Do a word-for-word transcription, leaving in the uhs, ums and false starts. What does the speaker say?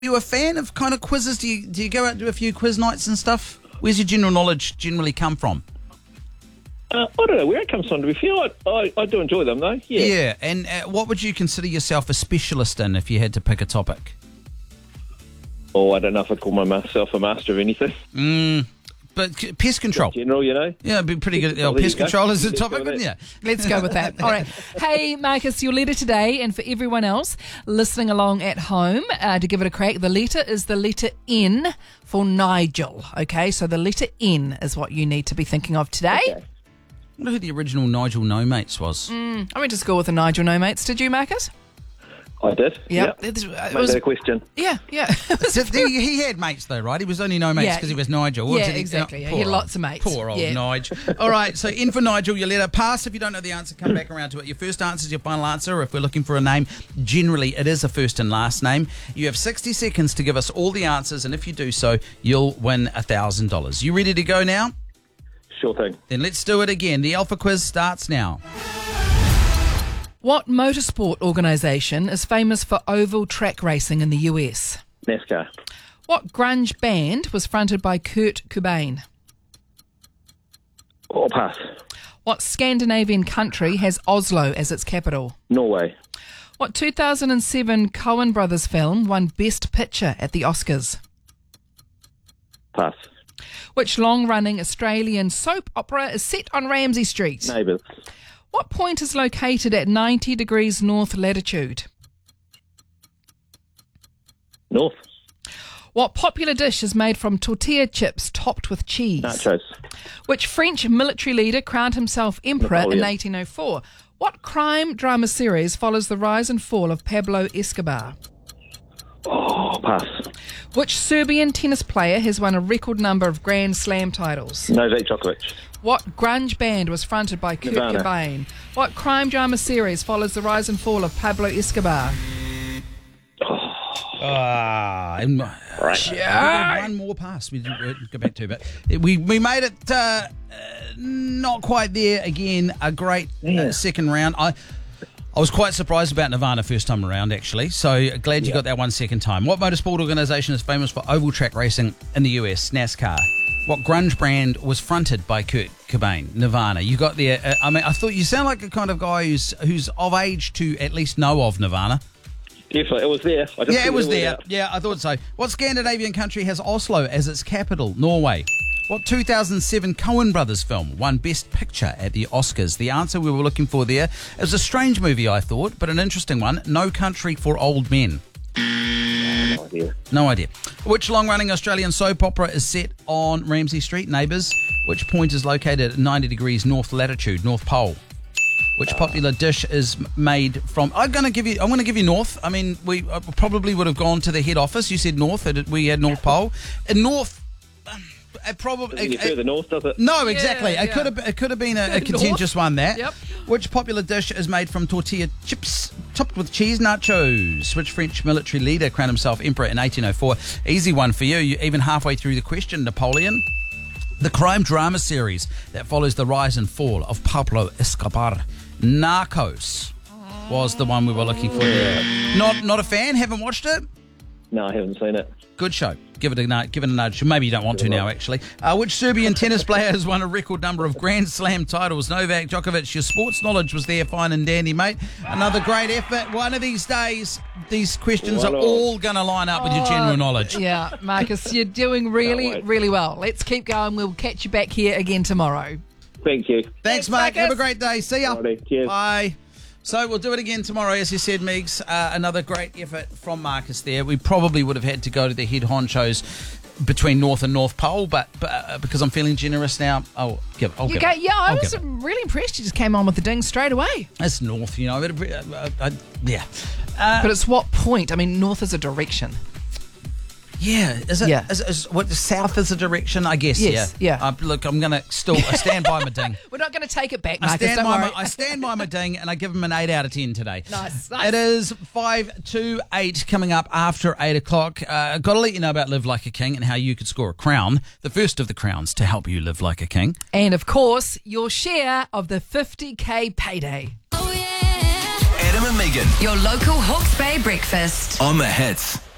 you a fan of kind of quizzes? Do you do you go out and do a few quiz nights and stuff? Where's your general knowledge generally come from? Uh, I don't know where it comes from, to be fair. I, I, I do enjoy them, though. Yeah. Yeah, and uh, what would you consider yourself a specialist in if you had to pick a topic? Oh, I don't know if I'd call myself a master of anything. Mm, but pest control. General, you know. Yeah, it'd be pretty good. Oh, Well, there pest you go. control is the Let's topic, go with wouldn't you? that. Let's go with that. All right. Hey, Marcus, your letter today, and for everyone else listening along at home, uh, to give it a crack, the letter is the letter N for Nigel. Okay, so the letter N is what you need to be thinking of today. Okay. I wonder who the original Nigel No Mates was. Mm, I went to school with the Nigel No Mates. Did you, Marcus? I did. Yep. Yeah. It was- it Make was- that a question. yeah, yeah. It was Did- he, he had mates though, right? He was only no mates Yeah. because he was Nigel. Or Yeah, did he- exactly. oh, Yeah, poor he had old- lots of mates. Poor old Yeah. Nigel. All right, so in for Nigel, your letter. Pass if you don't know the answer. Come back around to it. Your first answer is your final answer. Or if we're looking for a name, generally it is a first and last name. You have sixty seconds to give us all the answers, and if you do so, you'll win one thousand dollars. You ready to go now? Sure thing. Then let's do it again. The Alpha Quiz starts now. What motorsport organisation is famous for oval track racing in the U S? NASCAR. What grunge band was fronted by Kurt Cobain? Oh, pass. What Scandinavian country has Oslo as its capital? Norway. What two thousand seven Coen Brothers film won Best Picture at the Oscars? Pass. Which long-running Australian soap opera is set on Ramsay Street? Neighbours. What point is located at ninety degrees north latitude? North. What popular dish is made from tortilla chips topped with cheese? Nachos. Which French military leader crowned himself emperor Napoleon. in eighteen oh four? What crime drama series follows the rise and fall of Pablo Escobar? Oh, pass. Which Serbian tennis player has won a record number of Grand Slam titles? Novak Djokovic. What grunge band was fronted by Kurt Nirvana. Cobain? What crime drama series follows the rise and fall of Pablo Escobar? Ah, and, Right. yeah. One more pass. We we'll go back to, but we we made it uh, uh, not quite there again. A great uh, Yeah. second round. I I was quite surprised about Nirvana first time around, actually. So glad you Yeah. got that one second time. What motorsport organisation is famous for oval track racing in the U S? NASCAR. What grunge brand was fronted by Kurt Cobain? Nirvana. You got there. Uh, I mean, I thought you sound like a kind of guy who's who's of age to at least know of Nirvana. Definitely. It was there. I just Yeah, it figured was word there. out. Yeah, I thought so. What Scandinavian country has Oslo as its capital? Norway. What two thousand seven Coen Brothers film won Best Picture at the Oscars? The answer we were looking for there. It was a strange movie, I thought, but an interesting one. No Country for Old Men. No idea. No idea. Which long-running Australian soap opera is set on Ramsay Street? Neighbours. Which point is located at ninety degrees north latitude, North Pole? Which popular dish is made from? I'm going to give you. I'm going to give you North. I mean, we uh, probably would have gone to the head office. You said North. it- We had North Pole. And North. Um, it probably. Doesn't get further north, does it? No, exactly. Yeah, It yeah. could have. It could have been a, a North. contentious one. That. Yep. Which popular dish is made from tortilla chips topped with cheese? Nachos. Which French military leader crowned himself emperor in eighteen oh four? Easy one for you. You even halfway through the question. Napoleon. The crime drama series that follows the rise and fall of Pablo Escobar. Narcos was the one we were looking for there. Not not a fan? Haven't watched it? No, I haven't seen it. Good show. Give it a nudge. Give it a nudge. Maybe you don't want to now, actually. Uh, which Serbian tennis player has won a record number of Grand Slam titles? Novak Djokovic. Your sports knowledge was there, fine and dandy, mate. Another great effort. One of these days, these questions One are off. all going to line up with your general knowledge. Yeah, Marcus, you're doing really, wait. really well. Let's keep going. We'll catch you back here again tomorrow. Thank you. Thanks, Thanks, mate. Marcus. Have a great day. See ya. Alrighty, cheers. Bye. So we'll do it again tomorrow, as you said, Meeks. Uh, another great effort from Marcus there. We probably would have had to go to the head honchos between North and North Pole, but, but uh, because I'm feeling generous now, I'll give. I'll You give go, it. yeah, I I'll was give it. really impressed. You just came on with the ding straight away. It's North, you know. It, uh, uh, yeah, uh, But it's what point? I mean, north is a direction. yeah. Is it? Yeah. Is, is what south is a direction? I guess. Yes, yeah. yeah. Uh, look, I'm gonna still I stand by my ding. We're not going to take it back, I Marcus. stand, Don't by worry. my, I stand by my ding, and I give him an eight out of ten today. Nice, nice. It is five to eight coming up after eight o'clock. Uh, got to let you know about Live Like a King and how you could score a crown, the first of the crowns to help you live like a king. And of course, your share of the fifty K payday. Adam and Megan Your local Hawke's Bay breakfast. on the hits.